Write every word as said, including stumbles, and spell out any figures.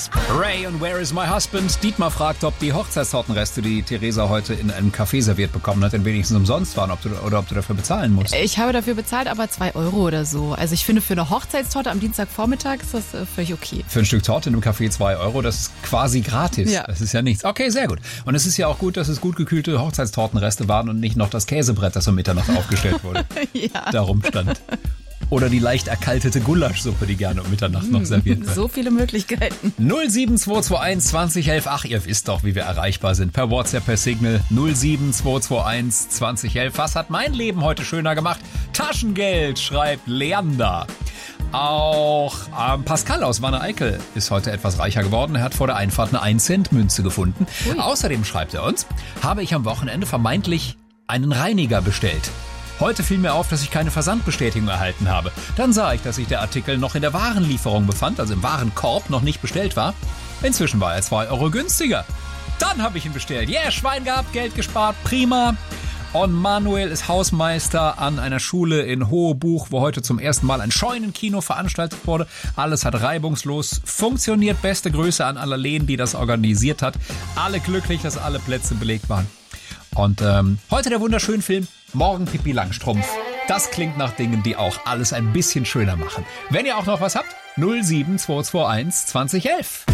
Hits. Ray und Where is my husband? Dietmar fragt, ob die Hochzeitstortenreste, die Theresa heute in einem Café serviert bekommen hat, denn wenigstens umsonst waren ob du, oder ob du dafür bezahlen musst. Ich habe dafür bezahlt, aber zwei Euro oder so. Also ich finde, für eine Hochzeitstorte am Dienstagvormittag ist das äh, völlig okay. Für ein Stück Torte in einem Café zwei Euro, das ist quasi gratis. Ja. Das ist ja nichts. Okay, sehr gut. Und es ist ja auch gut, dass es gut gekühlte Hochzeitstortenreste waren und nicht noch das Käsebrett, das um Mitternacht aufgestellt wurde. Ja. Da rumstand. Oder die leicht erkaltete Gulaschsuppe, die gerne um Mitternacht noch serviert wird. So viele Möglichkeiten. null sieben zwei zwei eins zwanzig elf. Ach, ihr wisst doch, wie wir erreichbar sind. Per WhatsApp, per Signal. null sieben zwei zwei eins zwanzig elf. Was hat mein Leben heute schöner gemacht? Taschengeld, schreibt Leander. Auch ähm, Pascal aus Wanne-Eickel ist heute etwas reicher geworden. Er hat vor der Einfahrt eine ein Cent Münze gefunden. Ui. Außerdem schreibt er uns, habe ich am Wochenende vermeintlich einen Reiniger bestellt. Heute fiel mir auf, dass ich keine Versandbestätigung erhalten habe. Dann sah ich, dass sich der Artikel noch in der Warenlieferung befand, also im Warenkorb, noch nicht bestellt war. Inzwischen war er zwei Euro günstiger. Dann habe ich ihn bestellt. Yeah, Schwein gehabt, Geld gespart, prima. Und Manuel ist Hausmeister an einer Schule in Hohebuch, wo heute zum ersten Mal ein Scheunenkino veranstaltet wurde. Alles hat reibungslos funktioniert. Beste Grüße an alle Lehen, die das organisiert hat. Alle glücklich, dass alle Plätze belegt waren. Und ähm, heute der wunderschöne Film, morgen Pippi Langstrumpf. Das klingt nach Dingen, die auch alles ein bisschen schöner machen. Wenn ihr auch noch was habt, null sieben zwei zwei eins zwanzig elf.